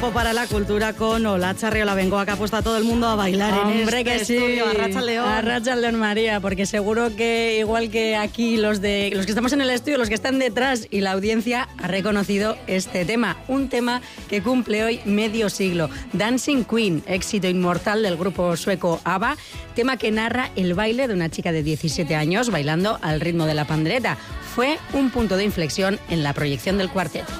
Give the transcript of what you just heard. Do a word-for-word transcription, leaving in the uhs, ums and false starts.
tiempo para la cultura con Olatz Arriola Bengoa, que ha puesto a todo el mundo a bailar. Hombre, en este que sí. estudio. Arratsaldeon. Arratsaldeon, María, porque seguro que igual que aquí los de los que estamos en el estudio, los que están detrás y la audiencia ha reconocido este tema, un tema que cumple hoy medio siglo. Dancing Queen, éxito inmortal del grupo sueco ABBA, tema que narra el baile de una chica de diecisiete años bailando al ritmo de la pandereta. Fue un punto de inflexión en la proyección del cuarteto.